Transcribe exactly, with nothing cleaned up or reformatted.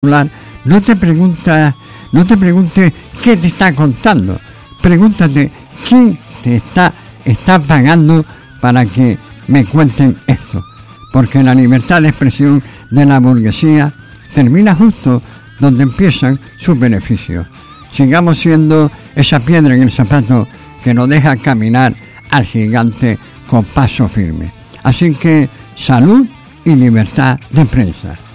No te preguntas, no te preguntes qué te está contando. Pregúntate quién te está, está pagando para que me cuenten esto. Porque la libertad de expresión de la burguesía termina justo donde empiezan sus beneficios. Sigamos siendo esa piedra en el zapato que nos deja caminar al gigante con paso firme. Así que salud y libertad de prensa.